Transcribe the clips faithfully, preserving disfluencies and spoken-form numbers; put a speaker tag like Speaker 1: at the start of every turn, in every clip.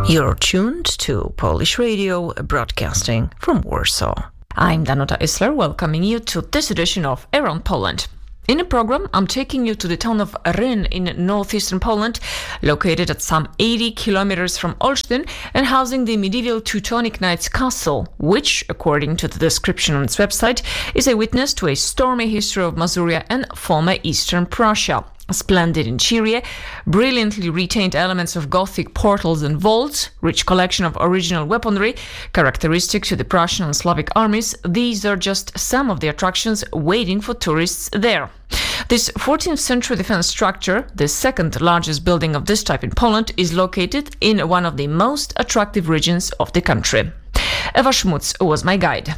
Speaker 1: You're tuned to Polish Radio, broadcasting from Warsaw. I'm Danuta Isler, welcoming you to this edition of Around Poland. In the program, I'm taking you to the town of Ryn in northeastern Poland, located at some eighty kilometers from Olsztyn and housing the medieval Teutonic Knights castle, which, according to the description on its website, is a witness to a stormy history of Masuria and former Eastern Prussia. A splendid interior, brilliantly retained elements of Gothic portals and vaults, rich collection of original weaponry, characteristic to the Prussian and Slavic armies, these are just some of the attractions waiting for tourists there. This fourteenth century defense structure, the second largest building of this type in Poland, is located in one of the most attractive regions of the country. Ewa Szmuc was my guide.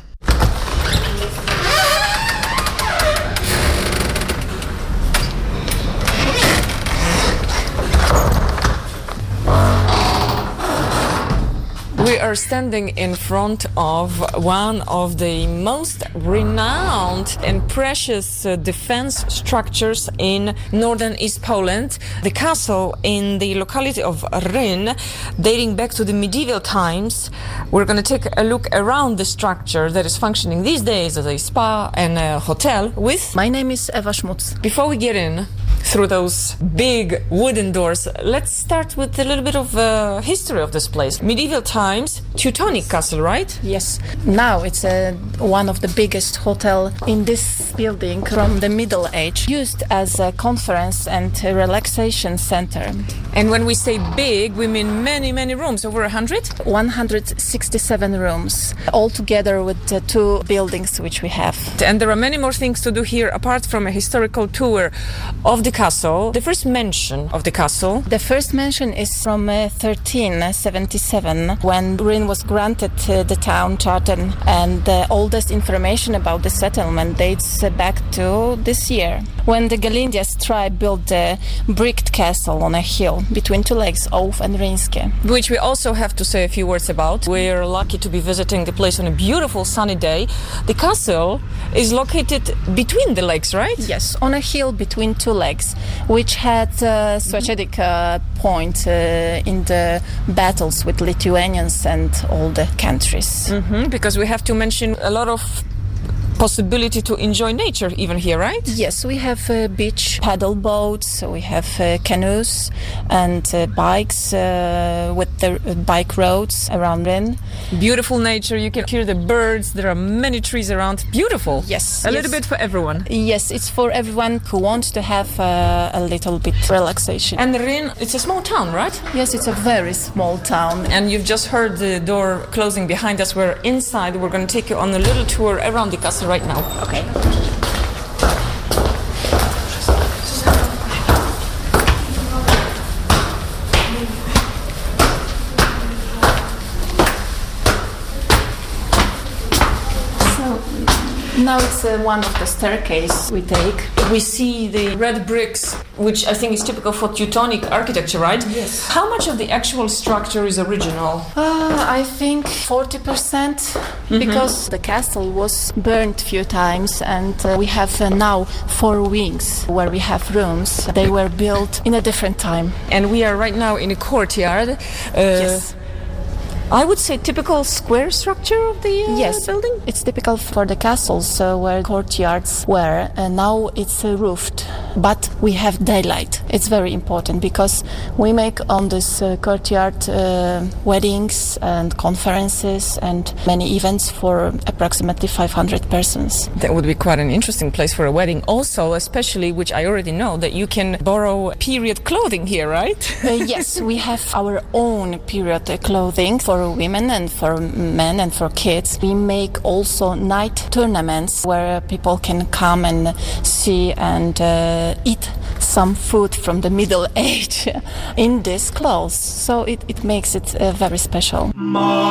Speaker 1: We are standing in front of one of the most renowned and precious uh, defense structures in northern East Poland, the castle in the locality of Ryn, dating back to the medieval times. We're going to take a look around the structure that is functioning these days as a spa and a hotel with...
Speaker 2: My name is Ewa Szmuc.
Speaker 1: Before we get in through those big wooden doors, let's start with a little bit of uh, history of this place. Medieval times, Teutonic Castle, right?
Speaker 2: Yes. Now it's uh, one of the biggest hotel in this building from the Middle Age, used as a conference and a relaxation center.
Speaker 1: And when we say big, we mean many, many rooms, over a hundred?
Speaker 2: one hundred sixty-seven rooms, all together with the two buildings which we have.
Speaker 1: And there are many more things to do here, apart from a historical tour of the castle. The first mention of the castle.
Speaker 2: The first mention is from uh, thirteen seventy-seven, when Ryn was granted uh, the town charter, and the oldest information about the settlement dates uh, back to this year, when the Galindias tribe built a bricked castle on a hill between two lakes, Ołów and Ryńskie.
Speaker 1: Which we also have to say a few words about. We're lucky to be visiting the place on a beautiful sunny day. The castle is located between the lakes, right?
Speaker 2: Yes, on a hill between two lakes, which had a strategic uh, point uh, in the battles with Lithuanians and all the countries.
Speaker 1: Mm-hmm, because we have to mention a lot of possibility to enjoy nature even here, right?
Speaker 2: Yes, we have uh, beach paddle boats, we have uh, canoes and uh, bikes uh, with the uh, bike roads around Ryn.
Speaker 1: Beautiful nature, you can hear the birds, there are many trees around. Beautiful.
Speaker 2: Yes.
Speaker 1: A
Speaker 2: yes.
Speaker 1: little bit for everyone.
Speaker 2: Yes, it's for everyone who wants to have uh, a little bit relaxation.
Speaker 1: And Ryn, it's a small town, right?
Speaker 2: Yes, it's a very small town.
Speaker 1: And you've just heard the door closing behind us. We're inside. We're going to take you on a little tour around the castle right now.
Speaker 2: Okay. Now it's uh, one of the staircase we take.
Speaker 1: We see the red bricks, which I think is typical for Teutonic architecture, right?
Speaker 2: Yes.
Speaker 1: How much of the actual structure is original?
Speaker 2: Uh, I think forty percent, mm-hmm. because the castle was burned a few times, and uh, we have uh, now four wings where we have rooms. They were built in a different time.
Speaker 1: And we are right now in a courtyard. Uh,
Speaker 2: yes.
Speaker 1: I would say typical square structure of the uh,
Speaker 2: yes.
Speaker 1: building?
Speaker 2: It's typical for the castles uh, where courtyards were, and now it's uh, roofed. But we have daylight. It's very important because we make on this uh, courtyard uh, weddings and conferences and many events for approximately five hundred persons.
Speaker 1: That would be quite an interesting place for a wedding. Also, especially, which I already know, that you can borrow period clothing here, right?
Speaker 2: uh, yes, we have our own period uh, clothing for women and for men and for kids. We make also night tournaments where people can come and see and uh, eat some food from the Middle Age in these clothes. So it, it makes it uh, very special.